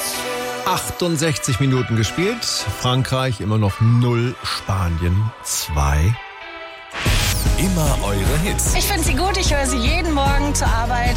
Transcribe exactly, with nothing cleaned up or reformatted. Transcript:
achtundsechzig Minuten gespielt. Frankreich immer noch null, Spanien zwei. Immer eure Hits. Ich finde sie gut, ich höre sie jeden Morgen zur Arbeit.